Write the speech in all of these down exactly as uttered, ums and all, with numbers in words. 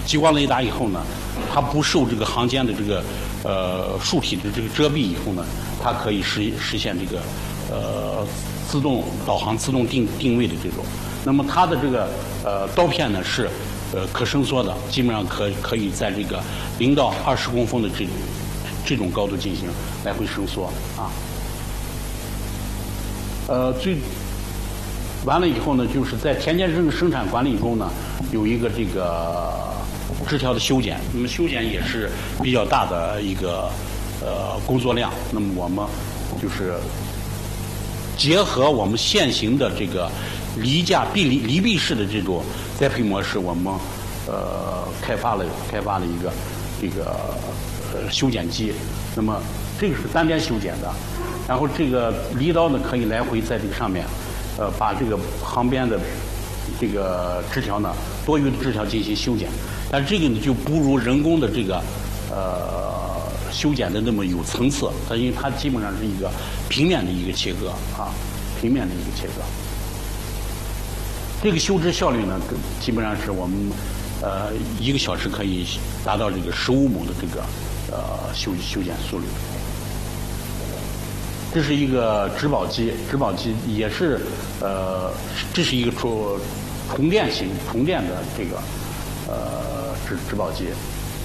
激光雷达以后呢，它不受这个航间的这个呃树体的这个遮蔽以后呢，它可以实实现这个呃自动导航、自动定定位的这种。那么它的这个呃刀片呢是呃可伸缩的，基本上可可以在这个零到二十公分的这这种高度进行来回伸缩啊。呃，最完了以后呢，就是在田间生生产管理中呢，有一个这个枝条的修剪。那么修剪也是比较大的一个呃工作量。那么我们就是结合我们现行的这个离架壁离离壁式的这种栽培模式，我们呃开发了开发了一个这个呃修剪机。那么这个是单边修剪的。然后这个犁刀呢，可以来回在这个上面，呃，把这个旁边的这个枝条呢，多余的枝条进行修剪。但是这个呢，就不如人工的这个呃修剪的那么有层次。它因为它基本上是一个平面的一个切割啊，平面的一个切割。这个修枝效率呢，基本上是我们呃一个小时可以达到这个十五亩的这个呃修修剪速率。这是一个植保机，植保机也是，呃，这是一个充充电型充电的这个呃植植保机。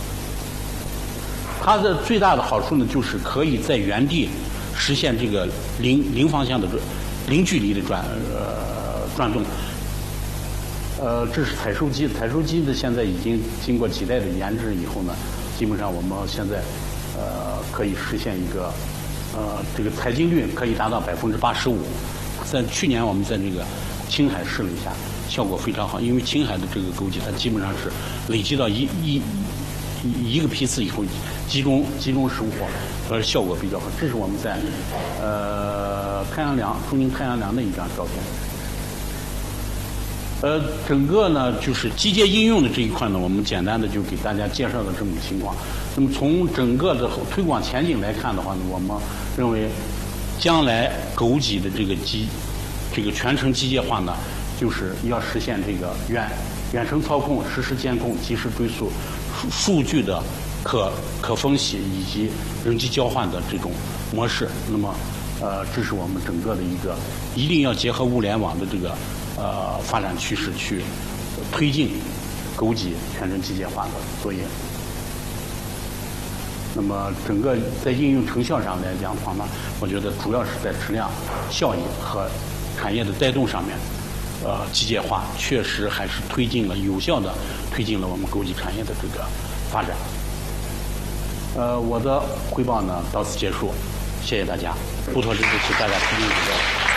它的最大的好处呢，就是可以在原地实现这个零零方向的零距离的转呃转动。呃，这是采收机，采收机呢现在已经经过几代的研制以后呢，基本上我们现在呃可以实现一个。呃，这个采精率可以达到百分之八十五。在去年我们在这个青海试了一下，效果非常好。因为青海的这个枸杞，它基本上是累积到一一一一个批次以后，集中集中收获，而效果比较好。这是我们在呃太阳梁中宁太阳梁的一张照片。呃，整个呢就是机械应用的这一块呢，我们简单的就给大家介绍了这么个情况。那么从整个的推广前景来看的话呢，我们认为将来枸杞的这个机这个全程机械化呢，就是要实现这个远远程操控、实时监控、及时追溯、数数据的可可分析以及人机交换的这种模式。那么，呃，这是我们整个的一个一定要结合物联网的这个呃发展趋势去推进枸杞全程机械化的作业。那么整个在应用成效上来讲的话呢，我觉得主要是在质量、效益和产业的带动上面，呃，机械化确实还是推进了有效的推进了我们枸杞产业的这个发展。呃，我的汇报呢到此结束，谢谢大家。不拖这次请大家批评指教。